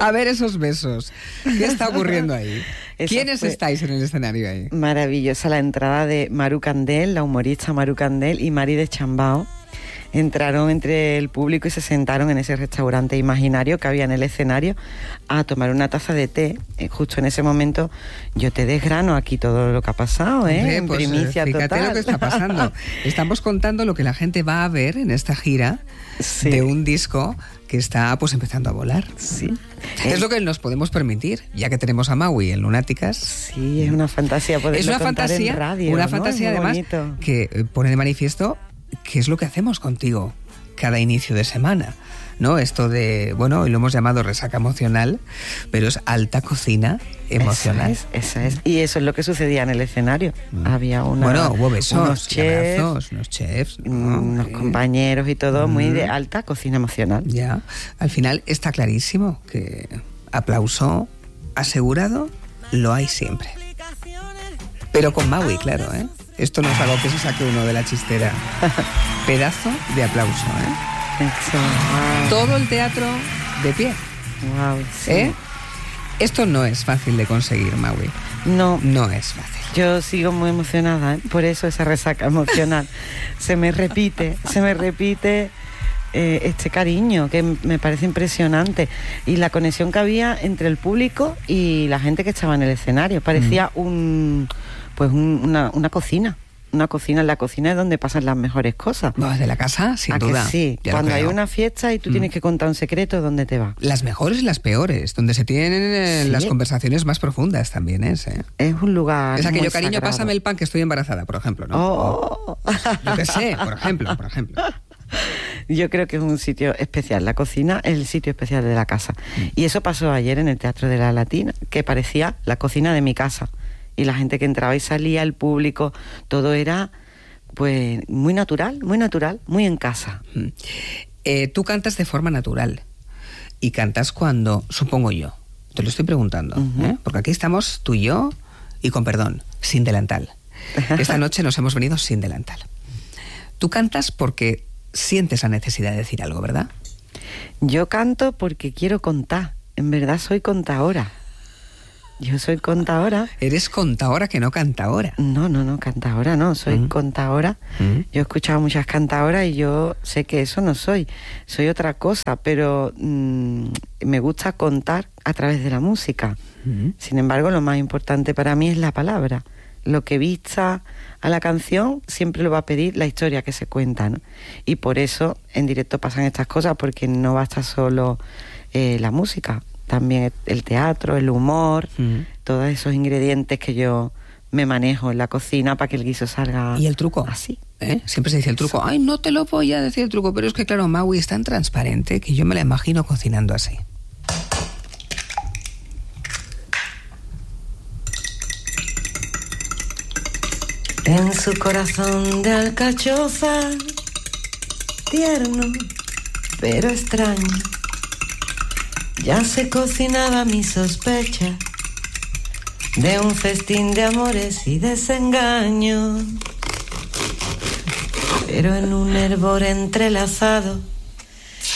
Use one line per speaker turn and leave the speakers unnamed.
A ver esos besos. ¿Qué está ocurriendo ahí? ¿Quiénes estáis en el escenario ahí?
Maravillosa la entrada de Maru Candel, la humorista Maru Candel y Mari de Chambao. Entraron entre el público y se sentaron en ese restaurante imaginario que había en el escenario a tomar una taza de té. Justo en ese momento yo te desgrano aquí todo lo que ha pasado, en
pues,
primicia
fíjate
total.
Lo que está pasando. Estamos contando lo que la gente va a ver en esta gira de un disco que está pues empezando a volar.
Sí.
Es lo que nos podemos permitir, ya que tenemos a Maui en Lunáticas.
Sí, es una fantasía poderlo contar en radio.
Una
¿no?
fantasía además
bonito.
Que pone de manifiesto qué es lo que hacemos contigo cada inicio de semana, ¿no? Esto de, bueno, hoy lo hemos llamado resaca emocional, pero es alta cocina emocional.
Eso es. Y eso es lo que sucedía en el escenario. Había
hubo besos,
unos
chefs,
unos compañeros y todo, muy de alta cocina emocional.
Ya, al final está clarísimo que aplauso asegurado lo hay siempre. Pero con Maui, claro, ¿eh? Esto no es algo que se saque uno de la chistera. Pedazo de aplauso, ¿eh?
Eso, wow.
Todo el teatro de pie.
Wow, sí.
Esto no es fácil de conseguir, Maui.
No.
No es fácil.
Yo sigo muy emocionada, ¿eh? Por eso esa resaca emocional. se me repite este cariño que me parece impresionante. Y la conexión que había entre el público y la gente que estaba en el escenario. Parecía una cocina. Una cocina, en la cocina es donde pasan las mejores cosas.
No, de la casa, sin duda.
Sí, cuando hay una fiesta y tú tienes que contar un secreto, ¿dónde te va?
Las mejores y las peores, donde se tienen las conversaciones más profundas también es.
Es un lugar.
Es aquello,
muy
cariño,
sagrado.
Pásame el pan que estoy embarazada, por ejemplo, ¿no?
Oh.
Yo qué sé, por ejemplo.
Yo creo que es un sitio especial. La cocina es el sitio especial de la casa. Y eso pasó ayer en el Teatro de la Latina, que parecía la cocina de mi casa. Y la gente que entraba y salía, el público, todo era pues muy natural, muy en casa.
Tú cantas de forma natural y cantas cuando, supongo yo, te lo estoy preguntando, porque aquí estamos tú y yo y con perdón, sin delantal. Esta noche nos hemos venido sin delantal. Tú cantas porque sientes la necesidad de decir algo, ¿verdad?
Yo canto porque quiero contar, en verdad soy contadora. Yo soy contadora.
¿Eres contadora que no cantaora?
No, cantaora no, soy contadora. Yo he escuchado muchas cantadoras y yo sé que eso no soy otra cosa, pero me gusta contar a través de la música. Sin embargo, lo más importante para mí es la palabra. Lo que vista a la canción siempre lo va a pedir la historia que se cuenta, ¿no? Y por eso en directo pasan estas cosas, porque no basta solo la música. También el teatro, el humor, todos esos ingredientes que yo me manejo en la cocina para que el guiso salga.
¿Y el truco?
Así.
Siempre se dice el truco. Ay, no te lo voy a decir el truco, pero es que claro, Maui es tan transparente que yo me la imagino cocinando así.
En su corazón de alcachofa, tierno pero extraño, ya se cocinaba mi sospecha de un festín de amores y desengaños. Pero en un hervor entrelazado